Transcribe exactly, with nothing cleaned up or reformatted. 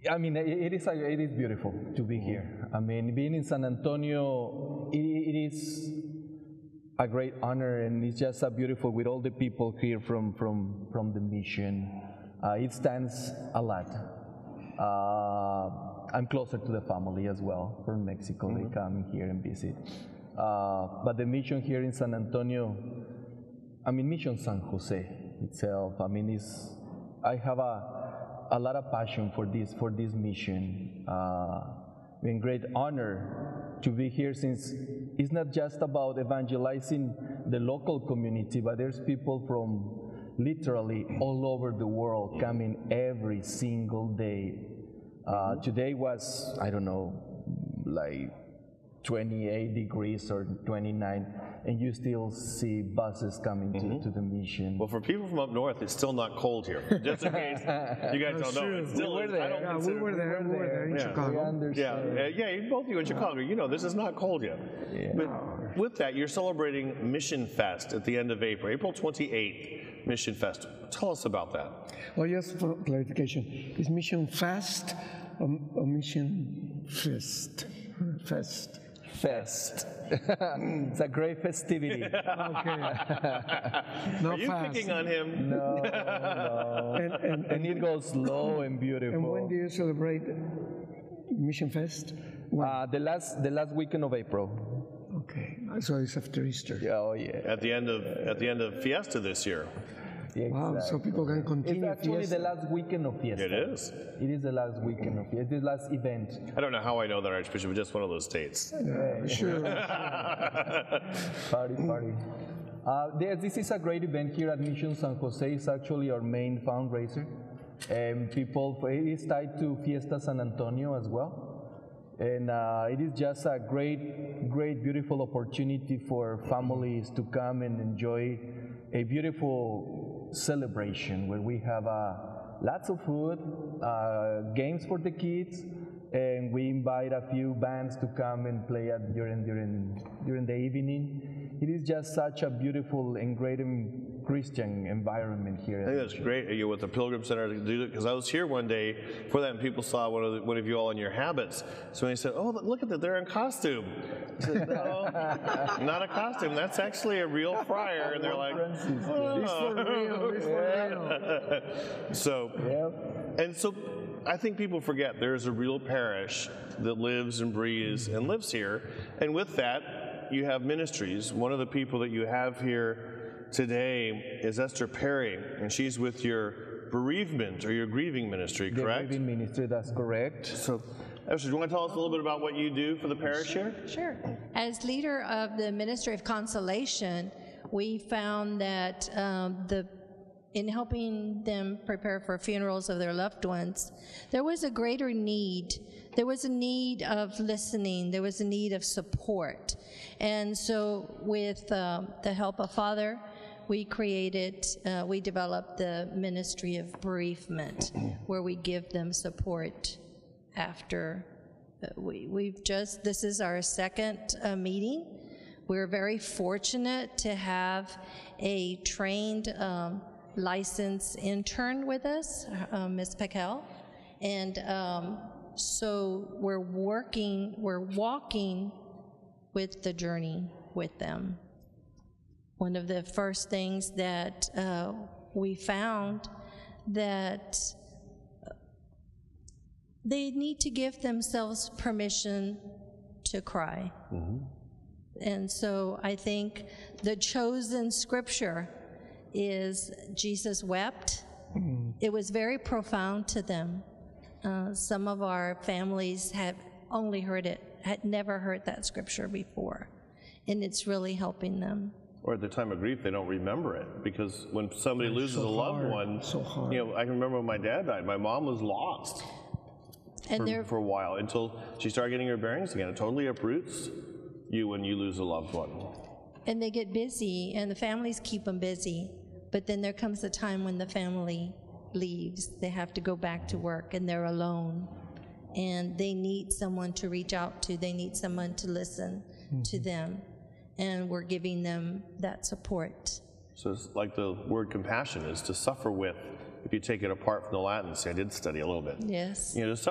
I mean, it, it is a, it is beautiful to be here. I mean, being in San Antonio, it, it is a great honor, and it's just a beautiful with all the people here from from from the mission. Uh, it stands a lot. Uh, I'm closer to the family as well from Mexico. Mm-hmm. They come here and visit. Uh, but the mission here in San Antonio, I mean, Mission San Jose itself, I mean, is I have a, a lot of passion for this, for this mission. Uh, been great honor to be here, since it's not just about evangelizing the local community, but there's people from literally all over the world coming every single day. Uh, today was, I don't know, like twenty-eight degrees or twenty-nine, and you still see buses coming mm-hmm. to, to the mission. Well, for people from up north, it's still not cold here. Just in case you guys don't know, it's still. We were there. I don't yeah, consider, we were there. We were there in yeah. Chicago. Yeah, yeah, yeah. Both of you in Chicago. You know, this is not cold yet. Yeah. But with that, you're celebrating Mission Fest at the end of April, April twenty-eighth, Mission Fest. Tell us about that. Well, just for clarification, is Mission Fest or, or Mission Fest? Fest. Fest. It's a great festivity. Okay. Are you fast. picking on him? No, no. And, and, and it goes slow and beautiful. And when do you celebrate Mission Fest? Uh, the last the last weekend of April. Okay, so it's after Easter. Oh yeah. At the end of at the end of Fiesta this year. Yeah, wow, exactly. so people can continue. It's actually Fiesta. the last weekend of Fiesta. It is. It is the last weekend of Fiesta. It's the last event. I don't know how I know that, Archbishop, but just one of those states. Yeah, sure. Party, party. Uh, there, this is a great event here at Mission San Jose. It's actually our main fundraiser. And people, it is tied to Fiesta San Antonio as well. And uh, it is just a great, great, beautiful opportunity for families to come and enjoy a beautiful celebration where we have uh, lots of food, uh, games for the kids, and we invite a few bands to come and play at during during during the evening. It is just such a beautiful and great Christian environment here. I think that's great. You're with the Pilgrim Center to do it, because I was here one day for that, and people saw one of the, one of you all in your habits. So they said, "Oh, look at that! They're in costume." I said, "No, not a costume. That's actually a real friar." And they're like, "Oh, it's for real. It's for real." So, Yep. and so, I think people forget there's a real parish that lives and breathes and lives here, and with that, you have ministries. One of the people that you have here today is Esther Perry, and she's with your bereavement or your grieving ministry, correct? The grieving ministry, that's correct. So, Esther, do you want to tell us a little bit about what you do for the parish here? Sure. As leader of the Ministry of Consolation, we found that um, the in helping them prepare for funerals of their loved ones, there was a greater need. There was a need of listening. There was a need of support. And so with um, the help of Father, we created, uh, we developed the Ministry of Bereavement, where we give them support after. Uh, we, we've just, this is our second uh, meeting. We're very fortunate to have a trained um, licensed intern with us, uh, Miz Pakel, and um, so we're working, we're walking with the journey with them. One of the first things that uh, we found that they need to give themselves permission to cry. Mm-hmm. And so I think the chosen scripture is Jesus wept. Mm-hmm. It was very profound to them. Uh, some of our families have only heard it, had never heard that scripture before, and it's really helping them. Or at the time of grief, they don't remember it, because when somebody It's loses so a loved hard. one, so hard. you know, I can remember when my dad died, my mom was lost And for, for a while until she started getting her bearings again. It totally uproots you when you lose a loved one. And they get busy, and the families keep them busy, but then there comes a time when the family leaves. They have to go back to work, and they're alone. And they need someone to reach out to. They need someone to listen mm-hmm. to them. And we're giving them that support. So it's like the word compassion is to suffer with. If you take it apart from the Latin, see, I did study a little bit. Yes. You know, to suffer